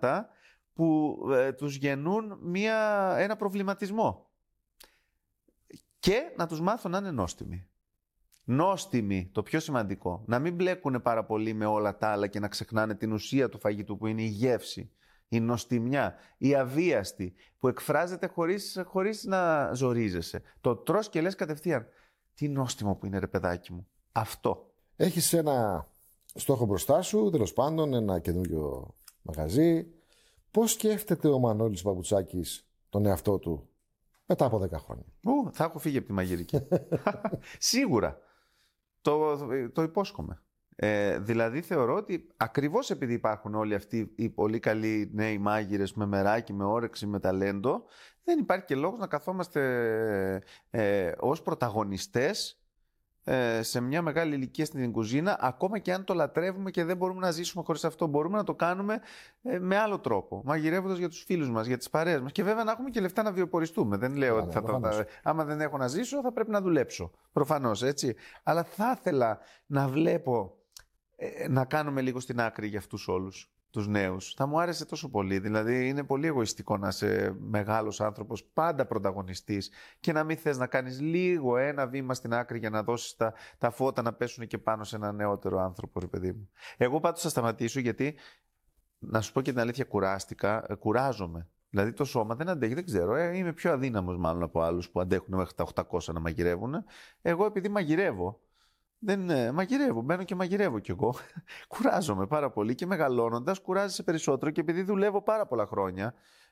θέματα που τους γεννούν ένα προβληματισμό. Και να τους μάθω να είναι νόστιμοι. Νόστιμοι, το πιο σημαντικό. Να μην μπλέκουν πάρα πολύ με όλα τα άλλα και να ξεχνάνε την ουσία του φαγητού που είναι η γεύση, η νοστιμιά, η αβίαστη, που εκφράζεται χωρίς να ζορίζεσαι. Το τρως και λες κατευθείαν, τι νόστιμο που είναι ρε παιδάκι μου. Αυτό. Έχεις ένα στόχο μπροστά σου, τέλος πάντων, ένα καινούριο μαγαζί. Πώς σκέφτεται ο Μανώλης Παπουτσάκης τον εαυτό του μετά από 10 χρόνια? Θα έχω φύγει από τη μαγειρική. Σίγουρα. Το υπόσχομαι. Δηλαδή θεωρώ ότι ακριβώς επειδή υπάρχουν όλοι αυτοί οι πολύ καλοί νέοι μάγειρες με μεράκι, με όρεξη, με ταλέντο, δεν υπάρχει και λόγος να καθόμαστε ως πρωταγωνιστές σε μια μεγάλη ηλικία στην κουζίνα, ακόμα και αν το λατρεύουμε και δεν μπορούμε να ζήσουμε χωρίς αυτό. Μπορούμε να το κάνουμε με άλλο τρόπο, μαγειρεύοντας για τους φίλους μας, για τις παρέες μας, και βέβαια να έχουμε και λεφτά να βιοποριστούμε. Δεν λέω ότι άμα δεν έχω να ζήσω θα πρέπει να δουλέψω, προφανώς, έτσι. Αλλά θα ήθελα να βλέπω να κάνουμε λίγο στην άκρη για αυτούς όλους τους νέους. Θα μου άρεσε τόσο πολύ. Δηλαδή είναι πολύ εγωιστικό να είσαι μεγάλος άνθρωπος, πάντα πρωταγωνιστής, και να μην θες να κάνεις λίγο ένα βήμα στην άκρη για να δώσεις τα φώτα να πέσουν και πάνω σε ένα νεότερο άνθρωπο, ρε παιδί μου. Εγώ πάντως θα σταματήσω, γιατί να σου πω και την αλήθεια, κουράζομαι. Δηλαδή το σώμα δεν αντέχει, δεν ξέρω. Είμαι πιο αδύναμος μάλλον από άλλους που αντέχουν μέχρι τα 800 να μαγειρεύουν. Εγώ επειδή μαγειρεύω. Μαγειρεύω, μπαίνω και μαγειρεύω κι εγώ. Κουράζομαι πάρα πολύ και μεγαλώνοντας κουράζεσαι περισσότερο, και επειδή δουλεύω πάρα πολλά χρόνια,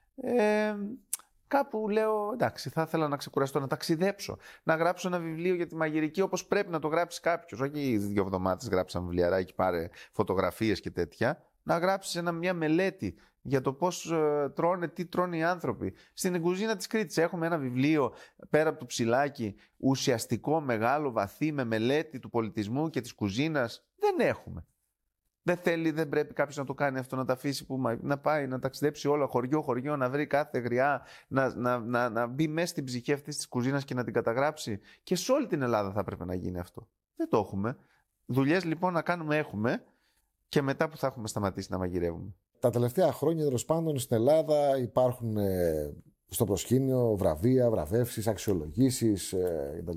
κάπου λέω εντάξει, θα ήθελα να ξεκουραστώ, να ταξιδέψω, να γράψω ένα βιβλίο για τη μαγειρική όπως πρέπει να το γράψει κάποιος. Όχι 2 εβδομάδες γράψα ένα βιβλιαράκι, πάρε φωτογραφίες και τέτοια. Να γράψεις μια μελέτη για το πώς τρώνε, τι τρώνε οι άνθρωποι. Στην κουζίνα της Κρήτης έχουμε ένα βιβλίο, πέρα από το ψηλάκι, ουσιαστικό, μεγάλο, βαθύ, με μελέτη του πολιτισμού και της κουζίνας. Δεν έχουμε. Δεν πρέπει κάποιος να το κάνει αυτό, να τα αφήσει, να πάει να ταξιδέψει όλο χωριό, να βρει κάθε γριά, να μπει μέσα στην ψυχή αυτής της κουζίνας και να την καταγράψει. Και σε όλη την Ελλάδα θα πρέπει να γίνει αυτό. Δεν το έχουμε. Δουλειές λοιπόν να κάνουμε έχουμε. Και μετά που θα έχουμε σταματήσει να μαγειρεύουμε. Τα τελευταία χρόνια, τέλος πάντων, στην Ελλάδα υπάρχουν στο προσκήνιο βραβεία, βραβεύσεις, αξιολογήσεις κτλ.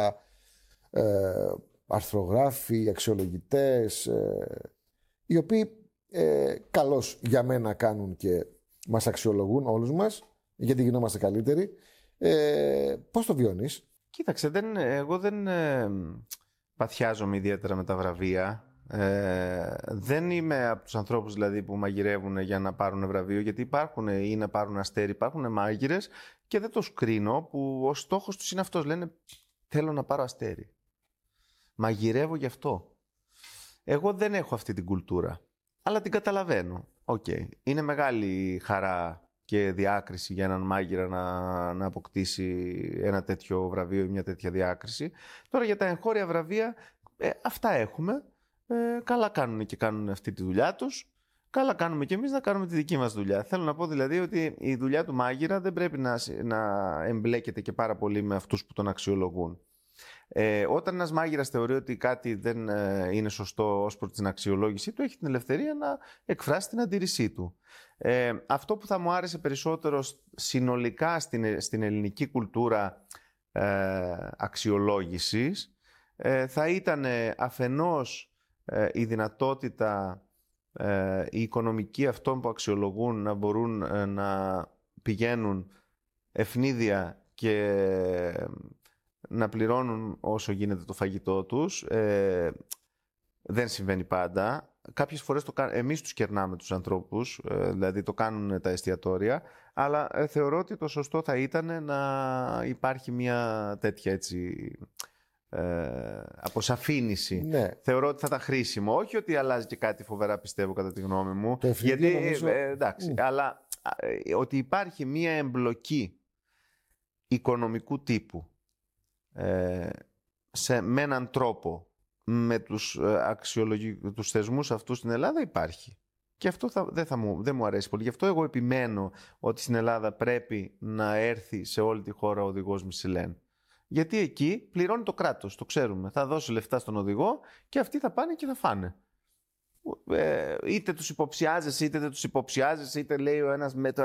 Αρθρογράφοι, αξιολογητές, οι οποίοι καλώς για μένα κάνουν και μας αξιολογούν όλους μας, γιατί γινόμαστε καλύτεροι. Πώς το βιώνεις? Κοίταξε, εγώ δεν παθιάζομαι ιδιαίτερα με τα βραβεία. Δεν είμαι από τους ανθρώπους δηλαδή που μαγειρεύουν για να πάρουν βραβείο, γιατί υπάρχουν ή να πάρουν αστέρι, υπάρχουν μάγειρες, και δεν τους κρίνω, που ο στόχος τους είναι αυτός. Λένε θέλω να πάρω αστέρι, μαγειρεύω γι' αυτό. Εγώ δεν έχω αυτή την κουλτούρα, αλλά την καταλαβαίνω. Είναι μεγάλη χαρά και διάκριση για έναν μάγειρα να αποκτήσει ένα τέτοιο βραβείο ή μια τέτοια διάκριση. Τώρα για τα εγχώρια βραβεία, αυτά έχουμε. Καλά κάνουν και κάνουν αυτή τη δουλειά τους. Καλά κάνουμε και εμείς να κάνουμε τη δική μας δουλειά. Θέλω να πω δηλαδή ότι η δουλειά του μάγειρα δεν πρέπει να εμπλέκεται και πάρα πολύ με αυτούς που τον αξιολογούν. Όταν ένας μάγειρας θεωρεί ότι κάτι δεν είναι σωστό ως προς την αξιολόγησή του, έχει την ελευθερία να εκφράσει την αντίρρησή του. Αυτό που θα μου άρεσε περισσότερο συνολικά στην ελληνική κουλτούρα αξιολόγησης θα ήταν αφενός η δυνατότητα η οικονομική αυτών που αξιολογούν να μπορούν να πηγαίνουν ευνίδια και να πληρώνουν όσο γίνεται το φαγητό τους. Δεν συμβαίνει πάντα. Κάποιες φορές εμείς τους κερνάμε τους ανθρώπους, δηλαδή το κάνουν τα εστιατόρια, αλλά θεωρώ ότι το σωστό θα ήταν να υπάρχει μια τέτοια έτσι αποσαφήνιση. Ναι. Θεωρώ ότι θα ήταν χρήσιμο. Όχι ότι αλλάζει και κάτι φοβερά, πιστεύω, κατά τη γνώμη μου. Γιατί νομίζω... εντάξει, αλλά ότι υπάρχει μια εμπλοκή οικονομικού τύπου με έναν τρόπο με τους θεσμούς αυτούς στην Ελλάδα υπάρχει. Και αυτό δεν μου αρέσει πολύ. Γι' αυτό εγώ επιμένω ότι στην Ελλάδα πρέπει να έρθει σε όλη τη χώρα ο οδηγός Μισελέν. Γιατί εκεί πληρώνει το κράτος, το ξέρουμε. Θα δώσει λεφτά στον οδηγό και αυτοί θα πάνε και θα φάνε. είτε τους υποψιάζεσαι είτε δεν τους υποψιάζεσαι, είτε λέει ο ένας με το